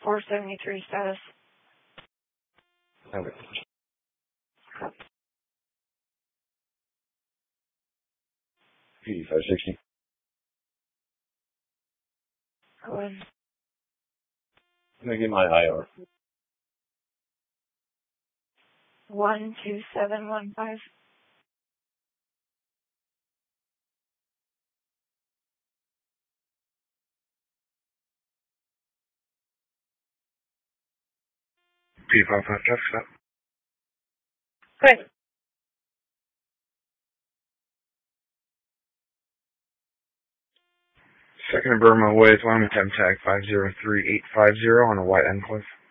473 status. Okay. PD560. Go ahead. Can I get my IR? 12715. P55 Jeff, stop. Good. Second and Burma Way, Wyoming, tag 503850 on a white Enclave.